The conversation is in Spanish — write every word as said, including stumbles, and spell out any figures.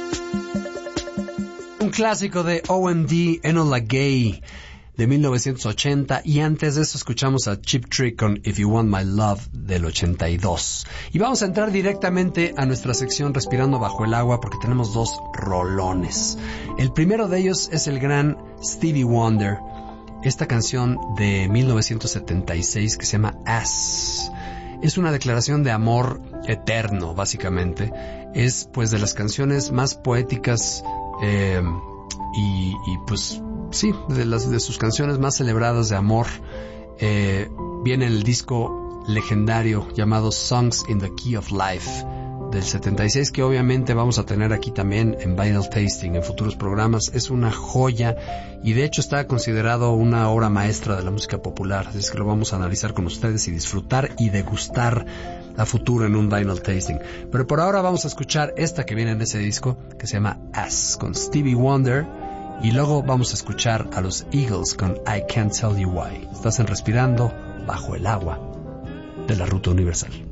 Un clásico de O M D, Enola Gay, de mil novecientos ochenta, y antes de eso escuchamos a Cheap Trick con If You Want My Love del ochenta y dos. Y vamos a entrar directamente a nuestra sección Respirando Bajo el Agua porque tenemos dos rolones. El primero de ellos es el gran Stevie Wonder, esta canción de mil novecientos setenta y seis que se llama As. Es una declaración de amor eterno, básicamente. Es pues de las canciones más poéticas eh, y, y pues sí, de las de sus canciones más celebradas de amor. Eh, viene el disco legendario llamado Songs in the Key of Life del setenta y seis, que obviamente vamos a tener aquí también en Vinyl Tasting en futuros programas. Es una joya y de hecho está considerado una obra maestra de la música popular, así es que lo vamos a analizar con ustedes y disfrutar y degustar a futuro en un Vinyl Tasting. Pero por ahora vamos a escuchar esta que viene en ese disco que se llama As con Stevie Wonder. Y luego vamos a escuchar a los Eagles con I Can't Tell You Why. Estás en Respirando Bajo el Agua de la Ruta Universal.